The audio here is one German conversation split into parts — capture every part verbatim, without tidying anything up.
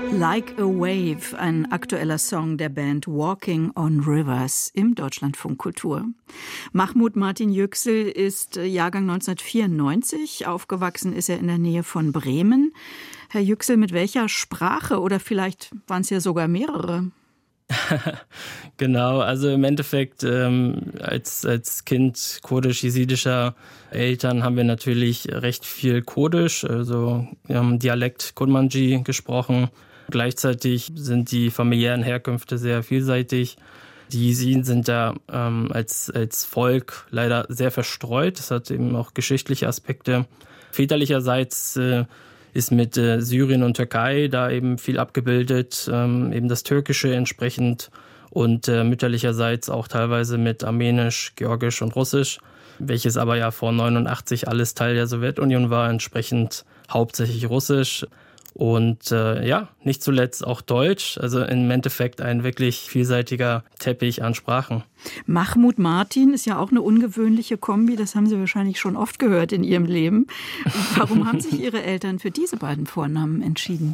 Like a Wave, ein aktueller Song der Band Walking on Rivers im Deutschlandfunk Kultur. Mahmoud Martin Yüksel ist Jahrgang neunzehnhundertvierundneunzig. Aufgewachsen ist er in der Nähe von Bremen. Herr Yüksel, mit welcher Sprache oder vielleicht waren es ja sogar mehrere? Genau, also im Endeffekt ähm, als, als Kind kurdisch-jesidischer Eltern haben wir natürlich recht viel Kurdisch, also wir haben Dialekt Kurmanji gesprochen. Gleichzeitig sind die familiären Herkünfte sehr vielseitig. Die Jesiden sind da ähm, als, als Volk leider sehr verstreut. Das hat eben auch geschichtliche Aspekte. Väterlicherseits äh, ist mit äh, Syrien und Türkei da eben viel abgebildet, ähm, eben das Türkische entsprechend und äh, mütterlicherseits auch teilweise mit Armenisch, Georgisch und Russisch, welches aber ja vor neunundachtzig alles Teil der Sowjetunion war, entsprechend hauptsächlich Russisch. Und äh, ja, nicht zuletzt auch Deutsch, also im Endeffekt ein wirklich vielseitiger Teppich an Sprachen. Mahmoud Martin ist ja auch eine ungewöhnliche Kombi, das haben Sie wahrscheinlich schon oft gehört in Ihrem Leben. Warum haben sich Ihre Eltern für diese beiden Vornamen entschieden?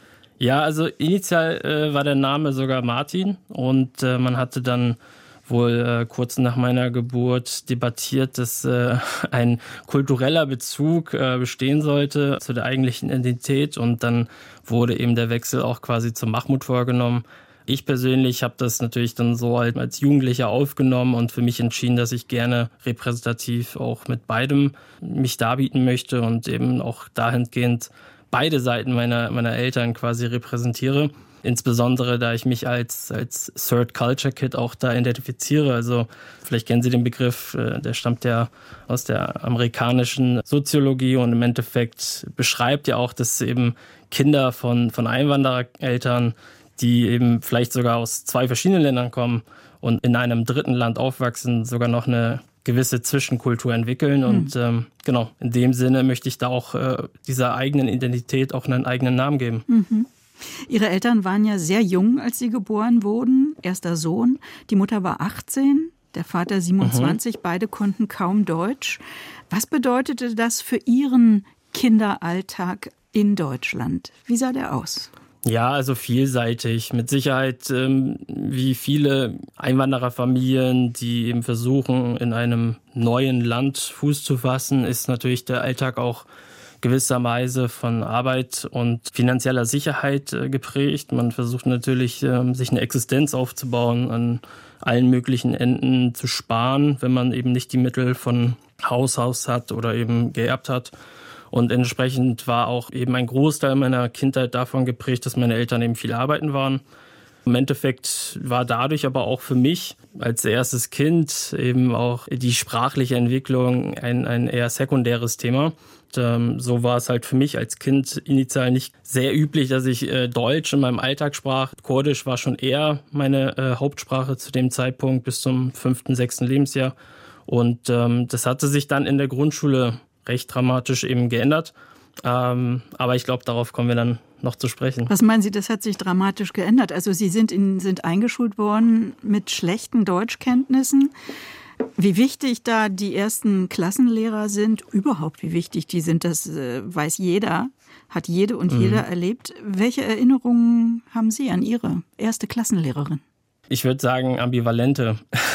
Ja, also initial äh, war der Name sogar Martin und äh, man hatte dann wohl äh, kurz nach meiner Geburt debattiert, dass äh, ein kultureller Bezug äh, bestehen sollte zu der eigentlichen Identität und dann wurde eben der Wechsel auch quasi zum Mahmoud vorgenommen. Ich persönlich habe das natürlich dann so halt als Jugendlicher aufgenommen und für mich entschieden, dass ich gerne repräsentativ auch mit beidem mich darbieten möchte und eben auch dahingehend beide Seiten meiner, meiner Eltern quasi repräsentiere. Insbesondere, da ich mich als, als Third Culture Kid auch da identifiziere. Also vielleicht kennen Sie den Begriff, der stammt ja aus der amerikanischen Soziologie und im Endeffekt beschreibt ja auch, dass eben Kinder von, von Einwanderereltern, die eben vielleicht sogar aus zwei verschiedenen Ländern kommen und in einem dritten Land aufwachsen, sogar noch eine gewisse Zwischenkultur entwickeln. Mhm. Und ähm, genau, in dem Sinne möchte ich da auch äh, dieser eigenen Identität auch einen eigenen Namen geben. Mhm. Ihre Eltern waren ja sehr jung, als sie geboren wurden. Erster Sohn, die Mutter war achtzehn, der Vater siebenundzwanzig. Mhm. Beide konnten kaum Deutsch. Was bedeutete das für Ihren Kinderalltag in Deutschland? Wie sah der aus? Ja, also vielseitig. Mit Sicherheit, ähm, wie viele Einwandererfamilien, die eben versuchen, in einem neuen Land Fuß zu fassen, ist natürlich der Alltag auch gewisserweise von Arbeit und finanzieller Sicherheit äh, geprägt. Man versucht natürlich, äh, sich eine Existenz aufzubauen, an allen möglichen Enden zu sparen, wenn man eben nicht die Mittel von Haus aus hat oder eben geerbt hat. Und entsprechend war auch eben ein Großteil meiner Kindheit davon geprägt, dass meine Eltern eben viel arbeiten waren. Im Endeffekt war dadurch aber auch für mich als erstes Kind eben auch die sprachliche Entwicklung ein, ein eher sekundäres Thema. Und, ähm, so war es halt für mich als Kind initial nicht sehr üblich, dass ich äh, Deutsch in meinem Alltag sprach. Kurdisch war schon eher meine äh, Hauptsprache zu dem Zeitpunkt bis zum fünften, sechsten Lebensjahr. Und ähm, das hatte sich dann in der Grundschule recht dramatisch eben geändert. Ähm, aber ich glaube, darauf kommen wir dann noch zu sprechen. Was meinen Sie, das hat sich dramatisch geändert? Also Sie sind, in, sind eingeschult worden mit schlechten Deutschkenntnissen. Wie wichtig da die ersten Klassenlehrer sind, überhaupt wie wichtig die sind, das äh, weiß jeder, hat jede und mhm. jeder erlebt. Welche Erinnerungen haben Sie an Ihre erste Klassenlehrerin? Ich würde sagen ambivalente.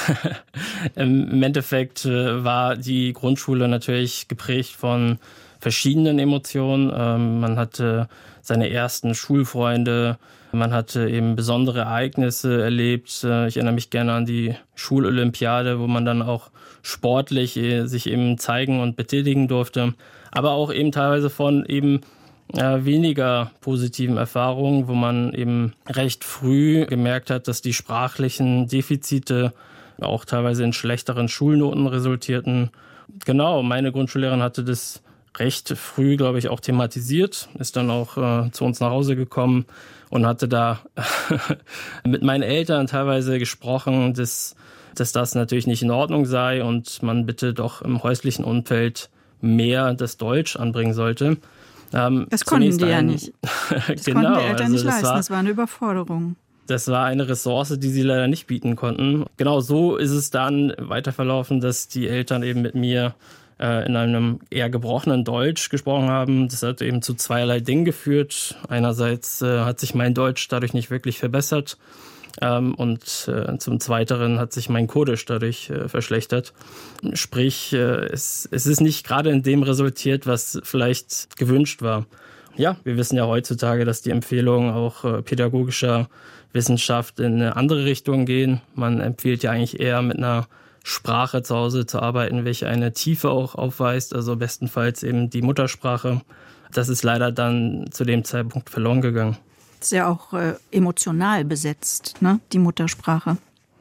Im Endeffekt war die Grundschule natürlich geprägt von verschiedenen Emotionen. Man hatte seine ersten Schulfreunde, man hatte eben besondere Ereignisse erlebt. Ich erinnere mich gerne an die Schulolympiade, wo man dann auch sportlich sich eben zeigen und betätigen durfte. Aber auch eben teilweise von eben weniger positiven Erfahrungen, wo man eben recht früh gemerkt hat, dass die sprachlichen Defizite auch teilweise in schlechteren Schulnoten resultierten. Genau, meine Grundschullehrerin hatte das recht früh, glaube ich, auch thematisiert, ist dann auch äh, zu uns nach Hause gekommen und hatte da mit meinen Eltern teilweise gesprochen, dass, dass das natürlich nicht in Ordnung sei und man bitte doch im häuslichen Umfeld mehr das Deutsch anbringen sollte. Ähm, das konnten die ein, ja nicht. Das genau, konnten die Eltern also nicht leisten, das war, das war eine Überforderung. Das war eine Ressource, die sie leider nicht bieten konnten. Genau so ist es dann weiter verlaufen, dass die Eltern eben mit mir äh, in einem eher gebrochenen Deutsch gesprochen haben. Das hat eben zu zweierlei Dingen geführt. Einerseits äh, hat sich mein Deutsch dadurch nicht wirklich verbessert. Ähm, und äh, zum Zweiteren hat sich mein Kurdisch dadurch äh, verschlechtert. Sprich, äh, es, es ist nicht gerade in dem resultiert, was vielleicht gewünscht war. Ja, wir wissen ja heutzutage, dass die Empfehlungen auch äh, pädagogischer Wissenschaft in eine andere Richtung gehen. Man empfiehlt ja eigentlich eher mit einer Sprache zu Hause zu arbeiten, welche eine Tiefe auch aufweist, also bestenfalls eben die Muttersprache. Das ist leider dann zu dem Zeitpunkt verloren gegangen. Ist ja auch äh, emotional besetzt, ne? Die Muttersprache.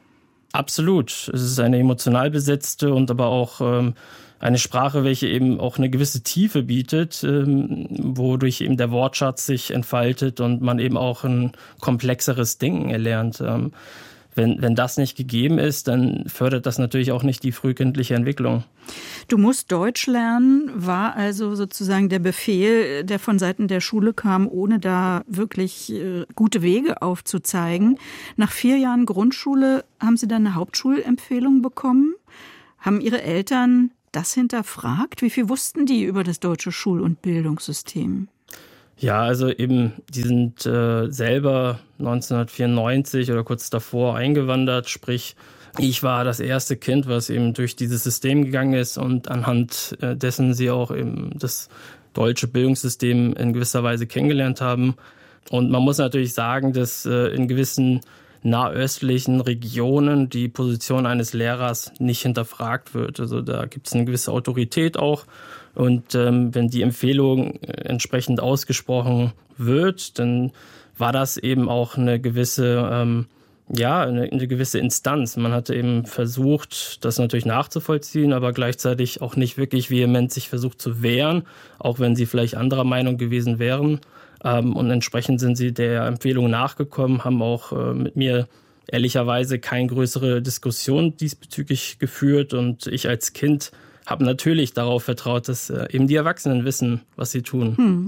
Absolut. Es ist eine emotional besetzte und aber auch ähm, eine Sprache, welche eben auch eine gewisse Tiefe bietet, ähm, wodurch eben der Wortschatz sich entfaltet und man eben auch ein komplexeres Denken erlernt. Ähm, wenn, wenn das nicht gegeben ist, dann fördert das natürlich auch nicht die frühkindliche Entwicklung. Du musst Deutsch lernen, war also sozusagen der Befehl, der von Seiten der Schule kam, ohne da wirklich äh, gute Wege aufzuzeigen. Nach vier Jahren Grundschule haben Sie dann eine Hauptschulempfehlung bekommen. Haben Ihre Eltern das hinterfragt? Wie viel wussten die über das deutsche Schul- und Bildungssystem? Ja, also eben, die sind äh, selber neunzehnhundertvierundneunzig oder kurz davor eingewandert, sprich, ich war das erste Kind, was eben durch dieses System gegangen ist und anhand äh, dessen sie auch eben das deutsche Bildungssystem in gewisser Weise kennengelernt haben. Und man muss natürlich sagen, dass äh, in gewissen nahöstlichen Regionen die Position eines Lehrers nicht hinterfragt wird. Also da gibt es eine gewisse Autorität auch. Und ähm, wenn die Empfehlung entsprechend ausgesprochen wird, dann war das eben auch eine gewisse, ähm, ja, eine, eine gewisse Instanz. Man hatte eben versucht, das natürlich nachzuvollziehen, aber gleichzeitig auch nicht wirklich vehement sich versucht zu wehren, auch wenn sie vielleicht anderer Meinung gewesen wären. Ähm, und entsprechend sind sie der Empfehlung nachgekommen, haben auch äh, mit mir ehrlicherweise keine größere Diskussion diesbezüglich geführt. Und ich als Kind habe natürlich darauf vertraut, dass äh, eben die Erwachsenen wissen, was sie tun. Hm.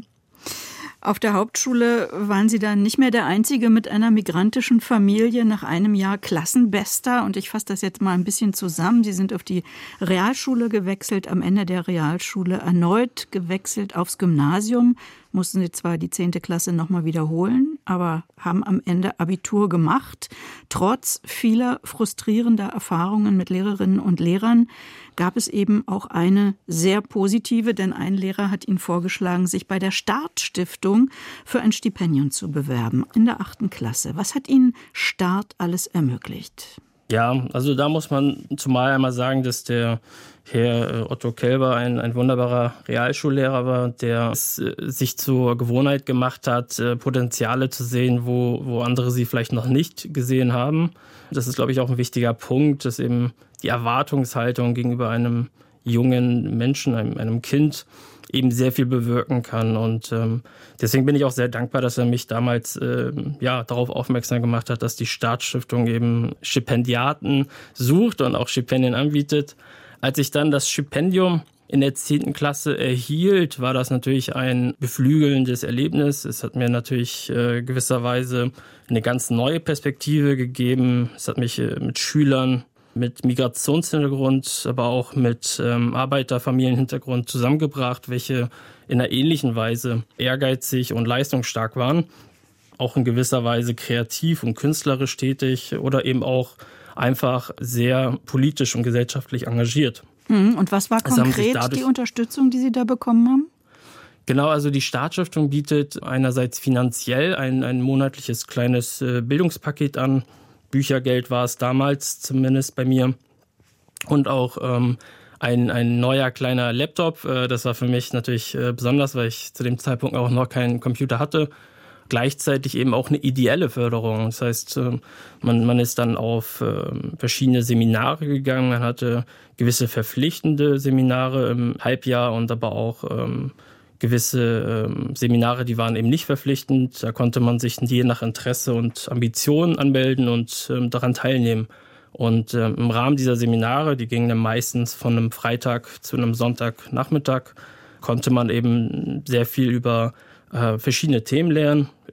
Auf der Hauptschule waren Sie dann nicht mehr der Einzige mit einer migrantischen Familie, nach einem Jahr Klassenbester. Und ich fasse das jetzt mal ein bisschen zusammen. Sie sind auf die Realschule gewechselt, am Ende der Realschule erneut gewechselt aufs Gymnasium. Mussten Sie zwar die zehnte Klasse nochmal wiederholen, aber haben am Ende Abitur gemacht. Trotz vieler frustrierender Erfahrungen mit Lehrerinnen und Lehrern gab es eben auch eine sehr positive, denn ein Lehrer hat Ihnen vorgeschlagen, sich bei der Start-Stiftung für ein Stipendium zu bewerben in der achten Klasse. Was hat Ihnen Start alles ermöglicht? Ja, also da muss man zumal einmal sagen, dass der Herr Otto Kelber ein, ein wunderbarer Realschullehrer war, der es sich zur Gewohnheit gemacht hat, Potenziale zu sehen, wo, wo andere sie vielleicht noch nicht gesehen haben. Das ist, glaube ich, auch ein wichtiger Punkt, dass eben die Erwartungshaltung gegenüber einem jungen Menschen, einem, einem Kind, eben sehr viel bewirken kann. Und ähm, deswegen bin ich auch sehr dankbar, dass er mich damals äh, ja, darauf aufmerksam gemacht hat, dass die Start-Stiftung eben Stipendiaten sucht und auch Stipendien anbietet. Als ich dann das Stipendium in der zehnten Klasse erhielt, war das natürlich ein beflügelndes Erlebnis. Es hat mir natürlich äh, gewisserweise eine ganz neue Perspektive gegeben. Es hat mich äh, mit Schülern mit Migrationshintergrund, aber auch mit ähm, Arbeiterfamilienhintergrund zusammengebracht, welche in einer ähnlichen Weise ehrgeizig und leistungsstark waren, auch in gewisser Weise kreativ und künstlerisch tätig oder eben auch einfach sehr politisch und gesellschaftlich engagiert. Und was war konkret die Unterstützung, die Sie da bekommen haben? Genau, also die Start-Stiftung bietet einerseits finanziell ein, ein monatliches kleines äh, Bildungspaket an. Büchergeld war es damals zumindest bei mir. Und auch ähm, ein, ein neuer kleiner Laptop. Äh, das war für mich natürlich äh, besonders, weil ich zu dem Zeitpunkt auch noch keinen Computer hatte. Gleichzeitig eben auch eine ideelle Förderung. Das heißt, äh, man, man ist dann auf äh, verschiedene Seminare gegangen. Man hatte gewisse verpflichtende Seminare im Halbjahr und aber auch ähm, gewisse ähm, Seminare, die waren eben nicht verpflichtend. Da konnte man sich je nach Interesse und Ambitionen anmelden und ähm, daran teilnehmen. Und ähm, im Rahmen dieser Seminare, die gingen dann meistens von einem Freitag zu einem Sonntagnachmittag, konnte man eben sehr viel über äh, verschiedene Themen lernen,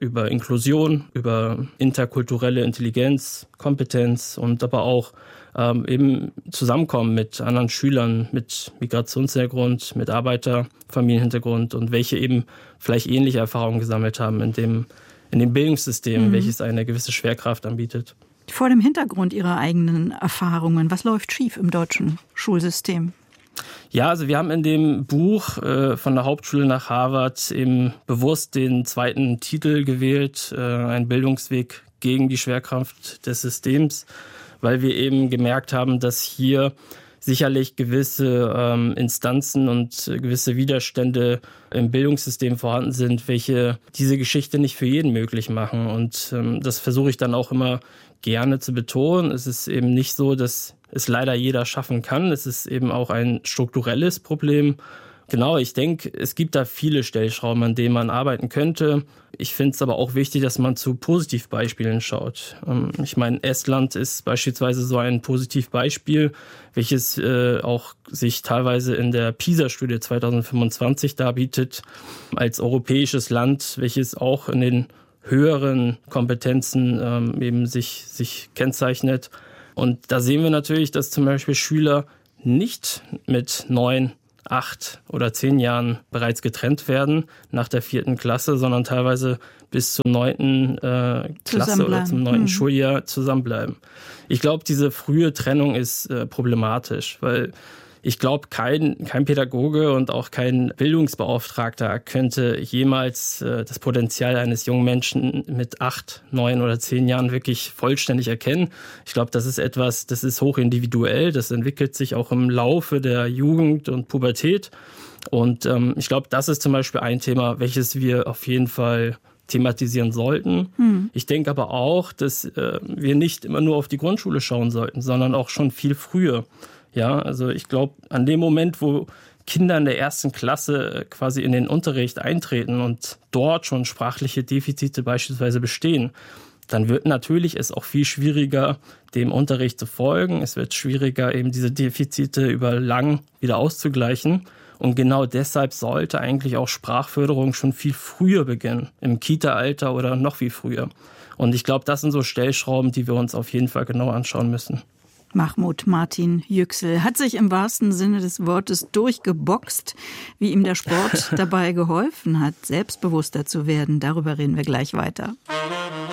über Inklusion, über interkulturelle Intelligenz, Kompetenz und aber auch ähm, eben Zusammenkommen mit anderen Schülern mit Migrationshintergrund, mit Arbeiterfamilienhintergrund und welche eben vielleicht ähnliche Erfahrungen gesammelt haben in dem, in dem Bildungssystem, mhm. welches eine gewisse Schwerkraft anbietet. Vor dem Hintergrund Ihrer eigenen Erfahrungen, was läuft schief im deutschen Schulsystem? Ja, also wir haben in dem Buch äh, von der Hauptschule nach Harvard eben bewusst den zweiten Titel gewählt, äh, ein Bildungsweg gegen die Schwerkraft des Systems, weil wir eben gemerkt haben, dass hier sicherlich gewisse ähm, Instanzen und gewisse Widerstände im Bildungssystem vorhanden sind, welche diese Geschichte nicht für jeden möglich machen. Und ähm, das versuche ich dann auch immer gerne zu betonen. Es ist eben nicht so, dass es leider jeder schaffen kann. Es ist eben auch ein strukturelles Problem. Genau, ich denke, es gibt da viele Stellschrauben, an denen man arbeiten könnte. Ich finde es aber auch wichtig, dass man zu Positivbeispielen schaut. Ich meine, Estland ist beispielsweise so ein Positivbeispiel, welches äh, auch sich teilweise in der PISA-Studie zwanzig fünfundzwanzig darbietet, als europäisches Land, welches auch in den höheren Kompetenzen ähm, eben sich, sich kennzeichnet. Und da sehen wir natürlich, dass zum Beispiel Schüler nicht mit neun, acht oder zehn Jahren bereits getrennt werden nach der vierten Klasse, sondern teilweise bis zur neunten äh, Klasse oder zum neunten mhm. Schuljahr zusammenbleiben. Ich glaube, diese frühe Trennung ist äh, problematisch, weil ich glaube, kein, kein Pädagoge und auch kein Bildungsbeauftragter könnte jemals äh, das Potenzial eines jungen Menschen mit acht, neun oder zehn Jahren wirklich vollständig erkennen. Ich glaube, das ist etwas, das ist hochindividuell, das entwickelt sich auch im Laufe der Jugend und Pubertät. Und ähm, ich glaube, das ist zum Beispiel ein Thema, welches wir auf jeden Fall thematisieren sollten. Hm. Ich denke aber auch, dass äh, wir nicht immer nur auf die Grundschule schauen sollten, sondern auch schon viel früher. Ja, also ich glaube, an dem Moment, wo Kinder in der ersten Klasse quasi in den Unterricht eintreten und dort schon sprachliche Defizite beispielsweise bestehen, dann wird natürlich es auch viel schwieriger, dem Unterricht zu folgen. Es wird schwieriger, eben diese Defizite über lang wieder auszugleichen. Und genau deshalb sollte eigentlich auch Sprachförderung schon viel früher beginnen, im Kita-Alter oder noch viel früher. Und ich glaube, das sind so Stellschrauben, die wir uns auf jeden Fall genau anschauen müssen. Mahmoud Martin Yüksel hat sich im wahrsten Sinne des Wortes durchgeboxt, wie ihm der Sport dabei geholfen hat, selbstbewusster zu werden. Darüber reden wir gleich weiter.